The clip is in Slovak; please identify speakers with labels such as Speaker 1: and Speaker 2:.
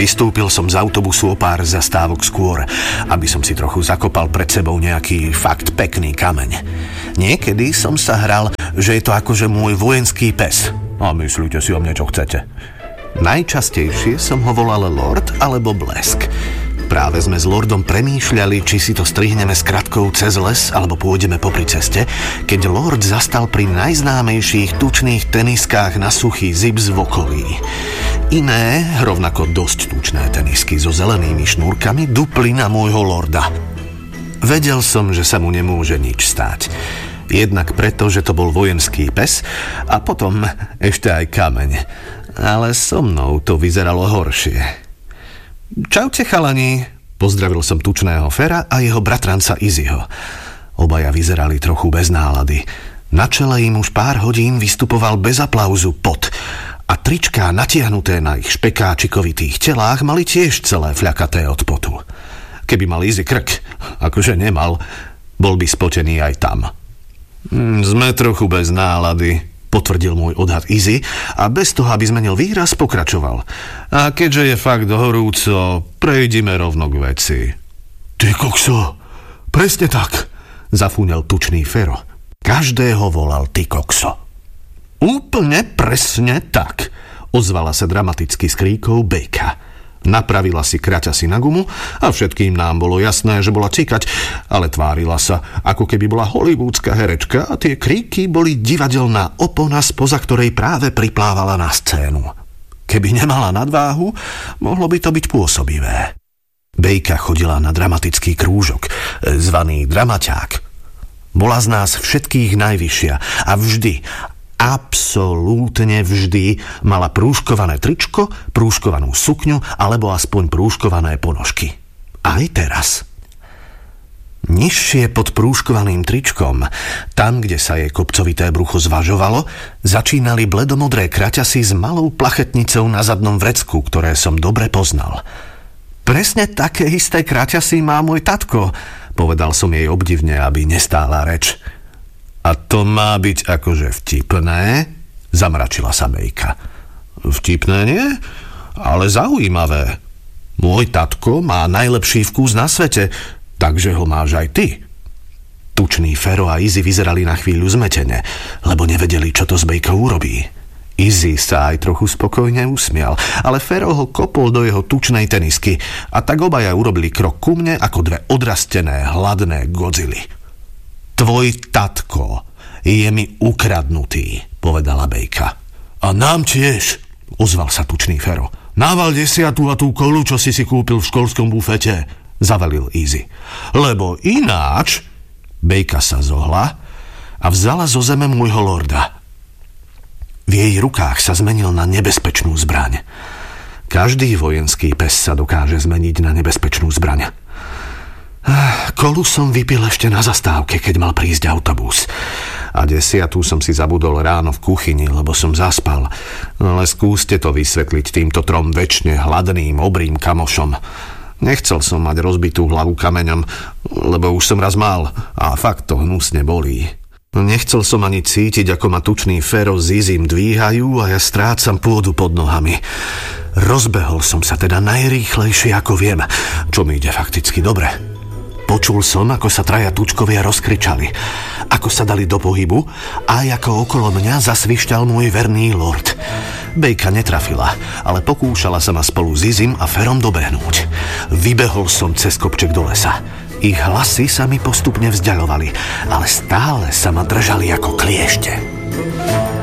Speaker 1: Vystúpil som z autobusu o pár zastávok skôr, aby som si trochu zakopal pred sebou nejaký fakt pekný kameň. Niekedy som sa hral, že je to akože môj vojenský pes. A myslíte si o mne, čo chcete. Najčastejšie som ho volal Lord alebo Blesk. Práve sme s Lordom premýšľali, či si to strihneme s kratkou cez les alebo pôjdeme popri ceste, keď Lord zastal pri najznámejších tučných teniskách na suchý zips v okolí. Iné, rovnako dosť tučné tenisky so zelenými šnúrkami dupli na môjho Lorda. Vedel som, že sa mu nemôže nič stáť. Jednak preto, že to bol vojenský pes a potom ešte aj kameň. Ale so mnou to vyzeralo horšie. Čaute chalani, pozdravil som tučného Fera a jeho bratranca Izzyho. Obaja vyzerali trochu bez nálady. Na čele im už pár hodín vystupoval bez aplauzu pot a tričká natiahnuté na ich špekáčikovitých telách mali tiež celé fľakaté od potu. Keby mal Izzy krk, akože nemal, bol by spotený aj tam. Sme trochu bez nálady, potvrdil môj odhad Izzy a bez toho, aby zmenil výraz, pokračoval. A keďže je fakt horúco, prejdime rovno k veci. Ty kokso, presne tak, zafúňal tučný Fero. Každého volal ty kokso. Úplne presne tak, ozvala sa dramaticky s kríkou Bejka. Napravila si kraťasy na gumu a všetkým nám bolo jasné, že bola cikať, ale tvárila sa, ako keby bola hollywoodská herečka a tie kríky boli divadelná opona, spoza ktorej práve priplávala na scénu. Keby nemala nadváhu, mohlo by to byť pôsobivé. Bejka chodila na dramatický krúžok, zvaný dramaťák. Bola z nás všetkých najvyššia a vždy, absolútne vždy mala prúškované tričko, prúškovanú sukňu alebo aspoň prúškované ponožky. Aj teraz. Nižšie pod prúškovaným tričkom, tam, kde sa jej kopcovité brucho zvažovalo, začínali bledomodré kraťasy s malou plachetnicou na zadnom vrecku, ktoré som dobre poznal. Presne také isté kraťasy má môj tatko, povedal som jej obdivne, aby nestála reč. A to má byť akože vtipné? Zamračila sa Bejka. Vtipné nie? Ale zaujímavé. Môj tatko má najlepší vkus na svete, takže ho máš aj ty. Tučný Fero a Izzy vyzerali na chvíľu zmetene, lebo nevedeli, čo to s Bejkou urobí. Izzy sa aj trochu spokojne usmial, ale Fero ho kopol do jeho tučnej tenisky a tak obaja urobili krok ku mne ako dve odrastené, hladné Godzily. Tvoj tatko je mi ukradnutý, povedala Bejka. A nám tiež, ozval sa tučný Fero. Nával 10. a tú kolu, čo si kúpil v školskom bufete, zavelil Izzy. Lebo ináč, Bejka sa zohla a vzala zo zeme môjho Lorda. V jej rukách sa zmenil na nebezpečnú zbraň. Každý vojenský pes sa dokáže zmeniť na nebezpečnú zbraň. Kolu som vypil ešte na zastávke, keď mal prísť autobus. A 10. som si zabudol ráno v kuchyni, lebo som zaspal. Ale skúste to vysvetliť týmto trom večne hladným, obrým kamošom. Nechcel som mať rozbitú hlavu kameňom, lebo už som raz mal a fakt to hnusne bolí. Nechcel som ani cítiť, ako ma tučný Fero s Izzym dvíhajú a ja strácam pôdu pod nohami. Rozbehol som sa teda najrýchlejšie, ako viem, čo mi ide fakticky dobre. Počul som, ako sa traja tučkovia rozkričali, ako sa dali do pohybu a ako okolo mňa zasvišťal môj verný Lord. Bejka netrafila, ale pokúšala sa ma spolu s Izzym a Ferom dobehnúť. Vybehol som cez kopček do lesa. Ich hlasy sa mi postupne vzdialovali, ale stále sa ma držali ako kliešte.